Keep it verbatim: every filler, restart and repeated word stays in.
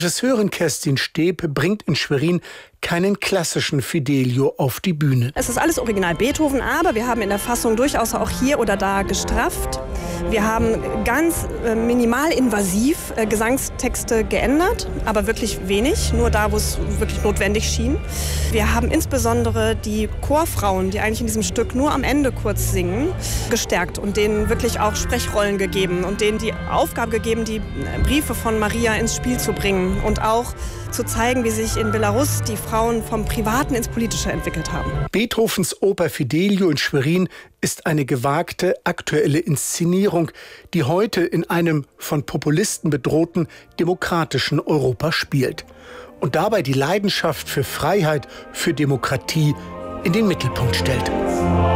Regisseurin Kerstin Stepe bringt in Schwerin keinen klassischen Fidelio auf die Bühne. Es ist alles original Beethoven, aber wir haben in der Fassung durchaus auch hier oder da gestrafft. Wir haben ganz äh, minimal invasiv äh, Gesangstexte geändert, aber wirklich wenig, nur da, wo es wirklich notwendig schien. Wir haben insbesondere die Chorfrauen, die eigentlich in diesem Stück nur am Ende kurz singen, gestärkt und denen wirklich auch Sprechrollen gegeben und denen die Aufgabe gegeben, die Briefe von Maria ins Spiel zu bringen und auch zu zeigen, wie sich in Belarus die Frauen vom Privaten ins Politische entwickelt haben. Beethovens Oper Fidelio in Schwerin ist eine gewagte, aktuelle Inszenierung, die heute in einem von Populisten bedrohten demokratischen Europa spielt und dabei die Leidenschaft für Freiheit, für Demokratie in den Mittelpunkt stellt.